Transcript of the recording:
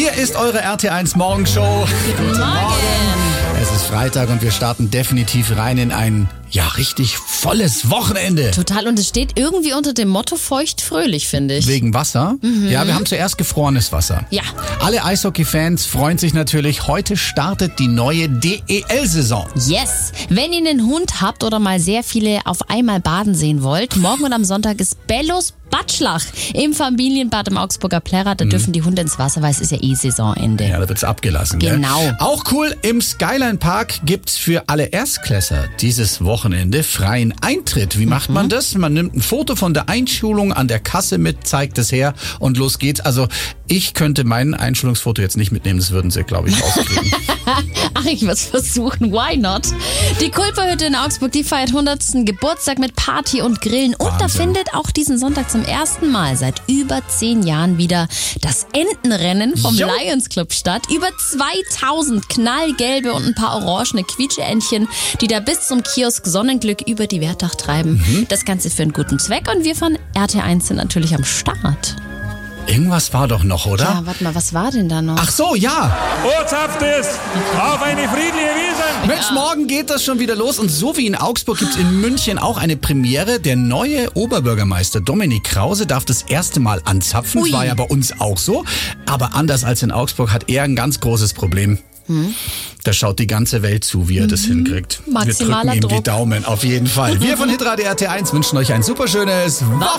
Hier ist eure RT1 Morgenshow. Guten Morgen. Es ist Freitag und wir starten definitiv rein in ein, richtig volles Wochenende. Total, und es steht irgendwie unter dem Motto feucht-fröhlich, finde ich. Wegen Wasser? Ja, wir haben zuerst gefrorenes Wasser. Ja. Alle Eishockey-Fans freuen sich natürlich. Heute startet die neue DEL-Saison. Yes! Wenn ihr einen Hund habt oder mal sehr viele auf einmal baden sehen wollt, morgen und am Sonntag ist Bellos Batschlach im Familienbad im Augsburger Plärrer. Da dürfen die Hunde ins Wasser, weil es ist ja Saisonende. Ja, da wird's abgelassen. Genau. Gell? Auch cool, im Skyline Park gibt's für alle Erstklässler dieses Wochenende freien Eintritt. Wie macht man das? Man nimmt ein Foto von der Einschulung an der Kasse mit, zeigt es her und los geht's. Also ich könnte mein Einschulungsfoto jetzt nicht mitnehmen, das würden sie, glaube ich, rauskriegen. Ach, ich würde es versuchen. Why not? Die Kulperhütte in Augsburg, die feiert 100. Geburtstag mit Party und Grillen. Und da findet auch diesen Sonntag zum ersten Mal seit über 10 Jahren wieder das Entenrennen vom Lions Club statt. Über 2000 knallgelbe und ein paar orangene Quietscheentchen, die da bis zum Kiosk Sonnenglück über die Wertach treiben. Das Ganze für einen guten Zweck. Und wir von RT1 sind natürlich am Start. Irgendwas war doch noch, oder? Ja, warte mal, was war denn da noch? Ach so, ja. Ortshaft ist auf eine friedliche Wiese. Mensch, morgen geht das schon wieder los. Und so wie in Augsburg gibt's in München auch eine Premiere. Der neue Oberbürgermeister Dominik Krause darf das erste Mal anzapfen. Ui. War ja bei uns auch so. Aber anders als in Augsburg hat er ein ganz großes Problem. Da schaut die ganze Welt zu, wie er das hinkriegt. Maximaler Wir drücken ihm Druck. die Daumen, auf jeden Fall. Wir von Hitradio RT1 wünschen euch ein superschönes Wochenende.